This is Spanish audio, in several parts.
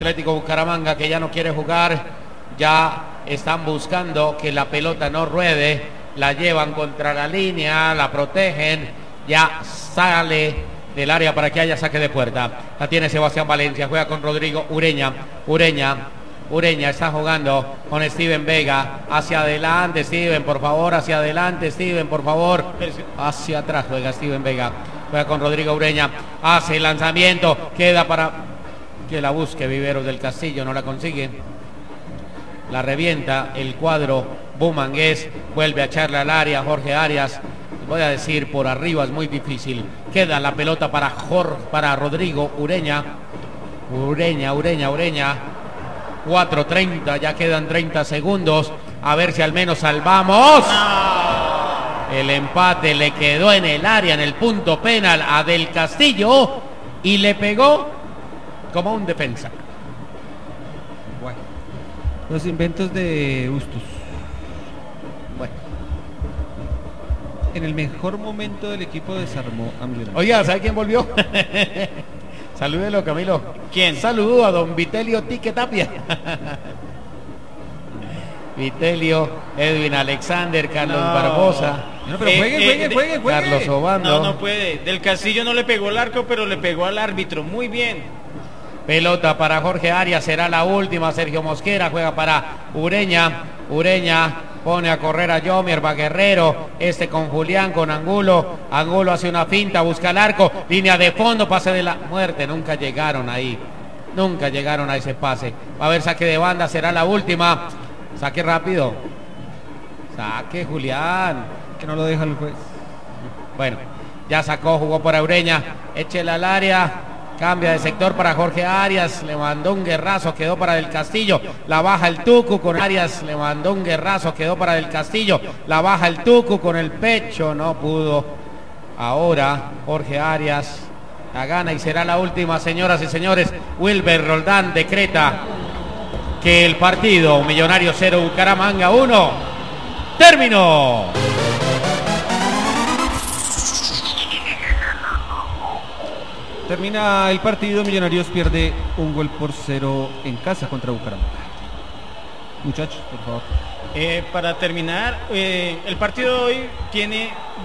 Atlético Bucaramanga, que ya no quiere jugar, ya están buscando que la pelota no ruede, la llevan contra la línea, la protegen, ya sale del área para que haya saque de puerta. La tiene Sebastián Valencia, juega con Rodrigo Ureña está jugando con Steven Vega, hacia adelante Steven, por favor, hacia adelante Steven, por favor, hacia atrás juega Steven Vega, juega con Rodrigo Ureña, hace el lanzamiento, queda para que la busque Viveros del Castillo, no la consigue, la revienta el cuadro bumangués, vuelve a echarle al área Jorge Arias, voy a decir por arriba es muy difícil, queda la pelota para Rodrigo Ureña, 4:30, ya quedan 30 segundos, a ver si al menos salvamos. El empate le quedó en el área, en el punto penal a Del Castillo y le pegó como un defensa. Bueno, los inventos de Bustos. Bueno, en el mejor momento del equipo desarmó a Millonarios. Oiga, ¿sabe quién volvió? Salúdelo, Camilo. ¿Quién? Saludó a don Vitelio Tique Tapia. Vitelio, Edwin Alexander, Carlos Barbosa. No, pero juegue. Carlos Obando. No puede. Del Castillo no le pegó el arco, pero le pegó al árbitro. Muy bien. Pelota para Jorge Arias, será la última. Sergio Mosquera juega para Ureña. Pone a correr a Yomerba Guerrero, con Julián, con Angulo hace una finta, busca el arco, línea de fondo, pase de la muerte, nunca llegaron a ese pase, va a haber saque de banda, será la última, saque rápido, saque Julián, que no lo deja el juez. Bueno, ya sacó, jugó para Ureña, échela al área, cambia de sector para Jorge Arias, le mandó un guerrazo, quedó para Del Castillo, la baja el Tucu con Arias, le mandó un guerrazo, quedó para Del Castillo, la baja el Tucu con el pecho, no pudo. Ahora Jorge Arias la gana y será la última, señoras y señores. Wilber Roldán decreta que el partido Millonarios 0, Bucaramanga 1 terminó. Termina el partido, Millonarios pierde 1-0 en casa contra Bucaramanga. Muchachos, por favor. Para terminar, el partido de hoy tiene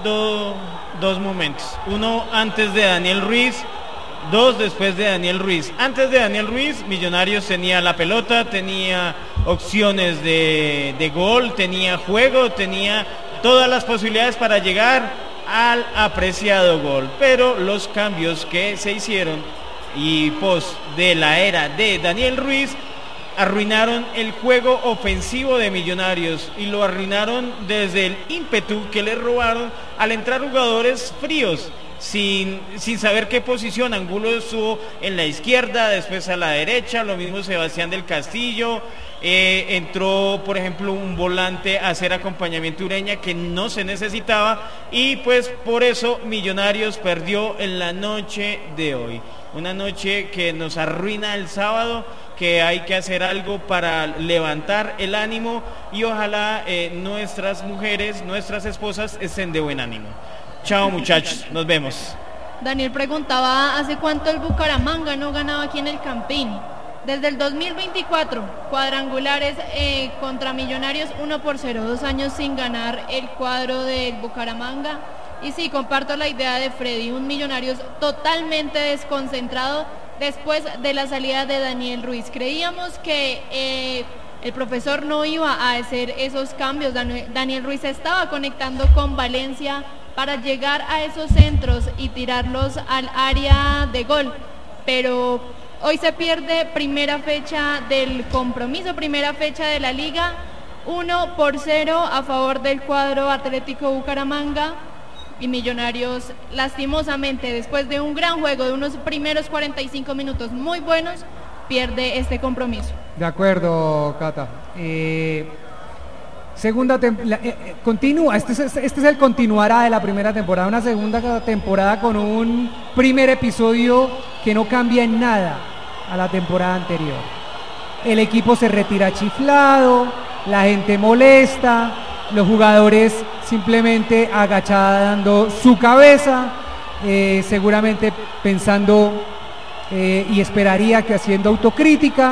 dos momentos. Uno antes de Daniel Ruiz, dos después de Daniel Ruiz. Antes de Daniel Ruiz, Millonarios tenía la pelota, tenía opciones de gol, tenía juego, tenía todas las posibilidades para llegar al apreciado gol, pero los cambios que se hicieron y pos de la era de Daniel Ruiz arruinaron el juego ofensivo de Millonarios y lo arruinaron desde el ímpetu que le robaron al entrar jugadores fríos sin saber qué posición. Angulo estuvo en la izquierda, después a la derecha, lo mismo Sebastián del Castillo. Entró, por ejemplo, un volante a hacer acompañamiento Ureña que no se necesitaba y pues por eso Millonarios perdió en la noche de hoy. Una noche que nos arruina el sábado, que hay que hacer algo para levantar el ánimo y ojalá nuestras mujeres, nuestras esposas estén de buen ánimo. Chao muchachos, nos vemos. Daniel preguntaba hace cuánto el Bucaramanga no ganaba aquí en el Campín. Desde el 2024, cuadrangulares contra Millonarios 1-0, 2 años sin ganar el cuadro del Bucaramanga. Y sí, comparto la idea de Freddy, un Millonarios totalmente desconcentrado después de la salida de Daniel Ruiz. Creíamos que el profesor no iba a hacer esos cambios. Daniel Ruiz estaba conectando con Valencia para llegar a esos centros y tirarlos al área de gol, pero hoy se pierde primera fecha del compromiso, primera fecha de la liga, 1-0 a favor del cuadro Atlético Bucaramanga y Millonarios lastimosamente después de un gran juego, de unos primeros 45 minutos muy buenos, pierde este compromiso. De acuerdo, Cata. Segunda continúa, este es el continuará de la primera temporada, una segunda temporada con un primer episodio que no cambia en nada a la temporada anterior. El equipo se retira chiflado, la gente molesta, los jugadores simplemente agachada dando su cabeza, seguramente pensando y esperaría que haciendo autocrítica.